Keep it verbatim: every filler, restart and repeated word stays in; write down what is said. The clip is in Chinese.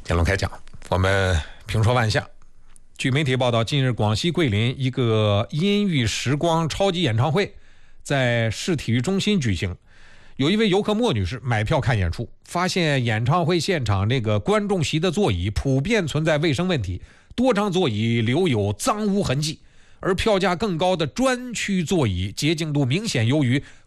天龙开讲，我们评说万象。据媒体报道，近日广西桂林一个音域时光超级演唱会在市体育中心举行。有一位游客莫女士买票看演出，发现演唱会现场那个观众席的座椅普遍存在卫生问题，多张座椅留有脏污痕迹，而票价更高的专区座椅洁净度明显优于